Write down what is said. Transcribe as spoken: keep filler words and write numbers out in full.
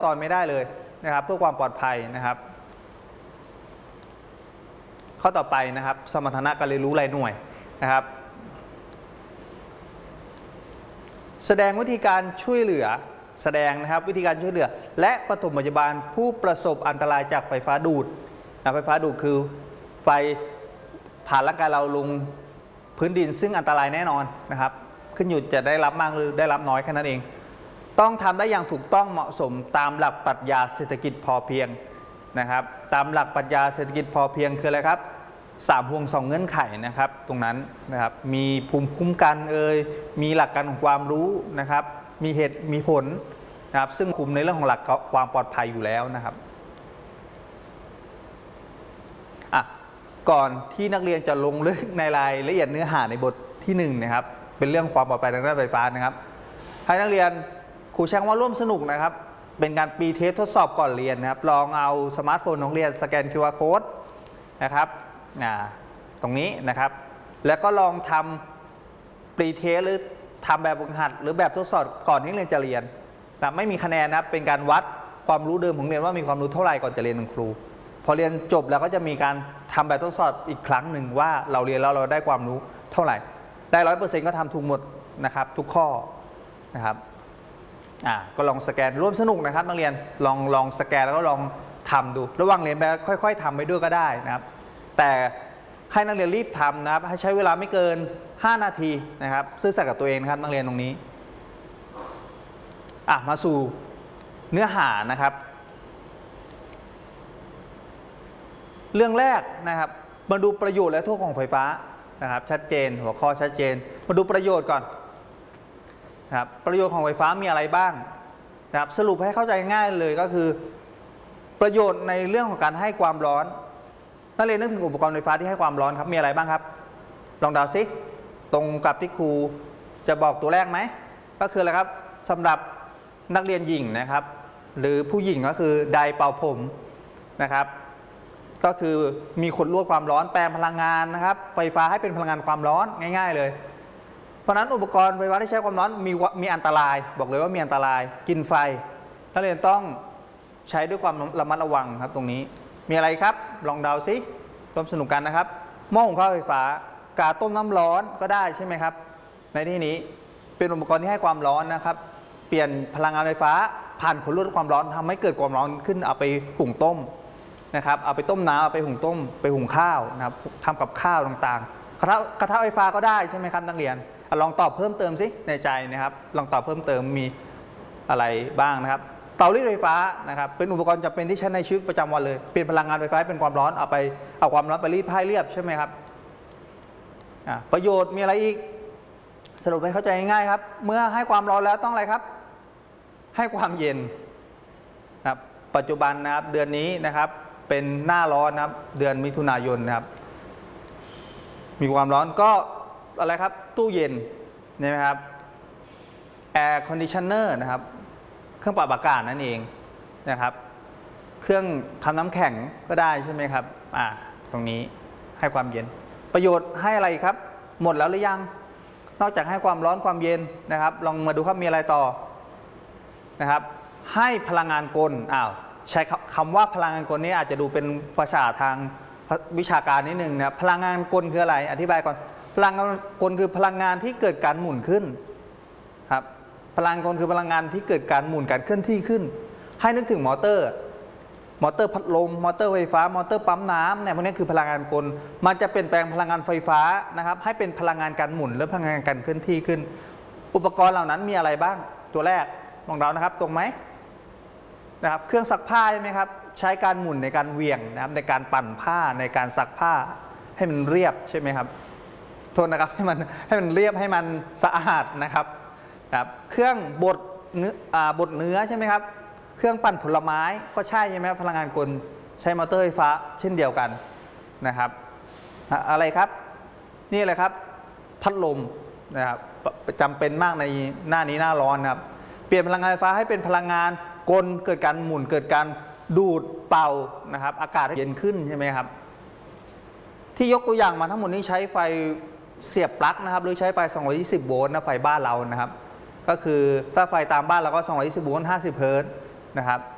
ตอนไม่ได้เลยนะครับเพื่อความปลอดภัยนะครับข้อต่อไปนะครับสมรรถนะการเรียนรู้รายหน่วยนะครับแสดงวิธีการช่วยเหลือแสดงนะครับวิธีการช่วยเหลือและปฐมพยาบาลผู้ประสบอันตรายจากไฟฟ้าดูดนะไฟฟ้าดูดคือไฟผ่านร่างกายเราลงพื้นดินซึ่งอันตรายแน่นอนนะครับขึ้นอยู่จะได้รับมากหรือได้รับน้อยแค่นั้นเองต้องทำได้อย่างถูกต้องเหมาะสมตามหลักปรัชญาเศรษฐกิจพอเพียงนะครับตามหลักปรัชญาเศรษฐกิจพอเพียงคืออะไรครับสามห่วงสองเงื่อนไขนะครับตรงนั้นนะครับมีภูมิคุ้มกันเอ่ยมีหลักการของความรู้นะครับมีเหตุมีผลนะครับซึ่งคุมในเรื่องของหลักความปลอดภัยอยู่แล้วนะครับอ่ะก่อนที่นักเรียนจะลงลึกในรายละเอียดเนื้อหาในบทที่หนึ่งนะครับเป็นเรื่องความปลอดภัยทางด้านไฟฟ้านะครับให้นักเรียนครูแช่งว่าร่วมสนุกนะครับเป็นการปีเทสทดสอบก่อนเรียนนะครับลองเอาสมาร์ทโฟนของเรียนสแกน คิว อาร์ Code นะครับตรงนี้นะครับแล้วก็ลองทำปีเทสหรือทำแบบฝึกหัดหรือแบบทดสอบก่อนที่เรียนจะเรียนนะไม่มีคะแนนนะครับเป็นการวัดความรู้เดิมของเรียนว่ามีความรู้เท่าไหร่ก่อนจะเรียนกับครูพอเรียนจบแล้วก็จะมีการทำแบบทดสอบอีกครั้งหนึ่งว่าเราเรียนแล้วเราได้ความรู้เท่าไหร่ได้ร้อยเปอร์เซ็นต์ก็ทำถูกหมดนะครับทุกข้อนะครับอ่าก็ลองสแกนร่วมสนุกนะครับนักเรียนลองลองสแกนแล้วก็ลองทำดูระหว่างเรียนไปค่อยๆทำไปด้วยก็ได้นะครับแต่ให้นักเรียนรีบทำนะครับให้ใช้เวลาไม่เกินห้านาทีนะครับซื่อสัตย์กับตัวเองนะครับนักเรียนตรงนี้อ่ะมาสู่เนื้อหานะครับเรื่องแรกนะครับมาดูประโยชน์และโทษของไฟฟ้านะครับชัดเจนหัวข้อชัดเจนมาดูประโยชน์ก่อนนะครับประโยชน์ของไฟฟ้ามีอะไรบ้างนะครับสรุปให้เข้าใจง่ายเลยก็คือประโยชน์ในเรื่องของการให้ความร้อนนักเรียนนึกถึงอุปกรณ์ไฟฟ้าที่ให้ความร้อนครับมีอะไรบ้างครับลองเดาซิตรงกับที่ครูจะบอกตัวแรกไหมก็คืออะไรครับสำหรับนักเรียนหญิงนะครับหรือผู้หญิงก็คือไดร์เป่าผมนะครับก็คือมีขดลวดความร้อนแปลงพลังงานนะครับไฟฟ้าให้เป็นพลังงานความร้อนง่ายๆเลยเพราะนั้นอุปกรณ์ไฟฟ้าที่ใช้ความร้อนมีมีอันตรายบอกเลยว่ามีอันตรายกินไฟนักเรียนต้องใช้ด้วยความระมัดระวังครับตรงนี้มีอะไรครับลองเดาซิร่วมสนุกกันนะครับหม้อหุงข้าวไฟฟ้ากาต้มน้ำร้อนก็ได้ใช่ไหมครับในที่นี้เป็นอุปกรณ์ที่ให้ความร้อนนะครับเปลี่ยนพลังงานไฟฟ้าผ่านขดลวดความร้อนทำให้เกิดความร้อนขึ้นเอาไปหุงต้มนะครับเอาไปต้มน้ำเอาไปหุงต้มไปหุงข้าวนะครับทำกับข้าวต่างๆกระทะกระทะไฟฟ้าก็ได้ใช่ไหมครับนักเรียนลองตอบเพิ่มเติมสิในใจนะครับลองตอบเพิ่มเติมมีอะไรบ้างนะครับเตารีดไฟฟ้านะครับเป็นอุปกรณ์จำเป็นที่ใช้ในชีวิตประจำวันเลยเปลี่ยนพลังงานไฟฟ้าเป็นความร้อนเอาไปเอาความร้อนไปรีดผ้าเรียบใช่ไหมครับประโยชน์มีอะไรอีกสรุปให้เข้าใจง่ายๆครับเมื่อให้ความร้อนแล้วต้องอะไรครับให้ความเย็นนะครับปัจจุบันนะครับเดือนนี้นะครับเป็นหน้าร้อนนะครับเดือนมิถุนายนนะครับมีความร้อนก็อะไรครับตู้เย็นใช่ไหมครับแอร์คอนดิชันเนอร์นะครับเครื่องปรับอากาศนั่นเองนะครับเครื่องทำน้ำแข็งก็ได้ใช่ไหมครับอ่าตรงนี้ให้ความเย็นประโยชน์ให้อะไรครับหมดแล้วหรือยังนอกจากให้ความร้อนความเย็นนะครับลองมาดูครับมีอะไรต่อนะครับให้พลังงานกลอ้าวใช้คำว่าพลังงานกลนี้อาจจะดูเป็นภาษาทางวิชาการนิดนึงนะครับพลังงานกลคืออะไรอธิบายก่อนพลังงานกลคือพลังงานที่เกิดการหมุนขึ้นครับพลังงานกลคือพลังงานที่เกิดการหมุนการเคลื่อนที่ขึ้นให้นึกถึงมอเตอร์มอเตอร์พัดลมมอเตอร์ไฟฟ้ามอเตอร์ปั๊มน้ำเนี่ยพวกนี้คือพลังงานกลมันจะเปลี่ยนแปลงพลังงานไฟฟ้านะครับให้เป็นพลังงานการหมุนหรือพลังงานการเคลื่อนที่ขึ้นอุปกรณ์เหล่านั้นมีอะไรบ้างตัวแรกลองเดานะครับตรงไหมนะครับเครื่องซักผ้าใช่ไหมครับใช้การหมุนในการเหวี่ยงนะครับในการปั่นผ้าในการซักผ้าให้มันเรียบใช่ไหมครับโทษนะครับให้มันให้มันเรียบให้มันสะอาดนะครับครับเครื่องบดเนื้อบดเนื้อใช่ไหมครับเครื่องปั่นผลไม้ก็ใช่ใช่ไหมพลังงานกลใช้มอเตอร์ไฟฟ้าเช่นเดียวกันนะครับอะไรครับนี่อะไรครับพัดลมนะครับจำเป็นมากในหน้านี้หน้าร้อนครับเปลี่ยนพลังงานไฟฟ้าให้เป็นพลังงานกลเกิดการหมุนเกิดการดูดเป่านะครับอากาศเย็นขึ้นใช่ไหมครับที่ยกตัวอย่างมาทั้งหมดนี้ใช้ไฟเสียบปลั๊กนะครับหรือใช้ไฟสองร้อยยี่สิบโวลต์นะไฟบ้านเรานะครับก็คือถ้าไฟตามบ้านเราก็สองร้อยยี่สิบโวลต์ห้าสิบเฮิร์ตซ์นะครับ